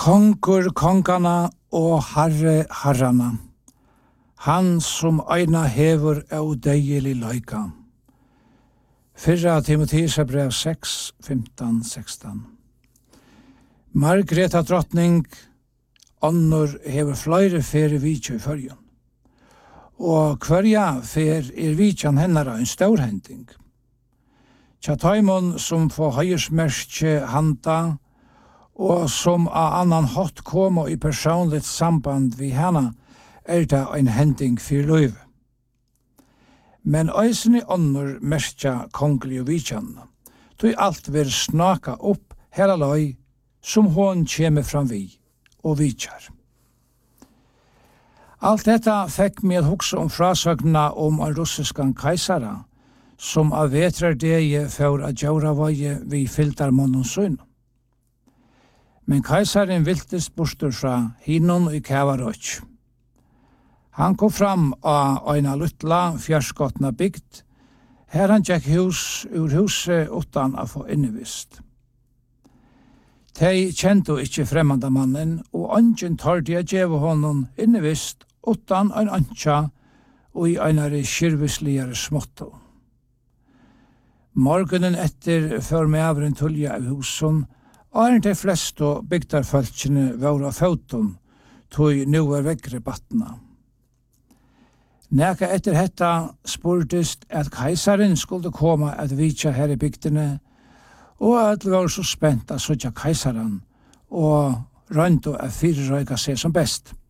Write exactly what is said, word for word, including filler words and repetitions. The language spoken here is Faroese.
Konkur kongarna og herre herrana, han som eina hever au deilig løyka. Fyrra Timotheus brev seks, femton, sexton. Margreta drottning, annor hever flere fere vitja i fyrjan. Og hverja fer er vitjan hennara en stor hending. Tja taimon som får høyersmerkje handa, og som av annan hatt koma i personligt samband vi henne, er det en hending for løyve. Men eisen i ånder merkja kongelig og vitjan, tog alt vil snaka opp hele løy, som hon kjeme fram vi og vitjar. Alt detta fikk meg hugsa om frasøgna om en russiskan kaisara, som av vetrardegi for at gjøre vøye vi fylltar månen søgn. Men kaisaren viltist bostur fra hinon i Kavarøk. Han kom fram av eina luttla fjerskotna bygd, her han gikk hus ur huset utan å få innevist. Tei kjente ikkje fremmanda mannen, og angen tardi a djeva honom innevist utan ein antja og i einare skirvisligare småtto. Morgonen etter før med avren tulja av husen, og de fleste bygdarfølkene var av foton, tog nu er vekkre battena. Neka etter hetta spurtist at keisaren skulle komme at vitja her i bygdene, og at var så spent at sødja keisaren, og rønto at fyrrøyga seg som best.